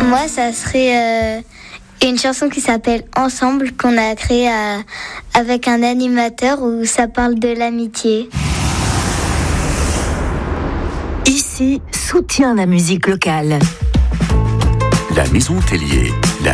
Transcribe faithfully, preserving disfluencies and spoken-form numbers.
Moi, ça serait euh, une chanson qui s'appelle Ensemble, qu'on a créée à- avec un animateur où ça parle de l'amitié. Ici, soutient la musique locale. La Maison Tellier, la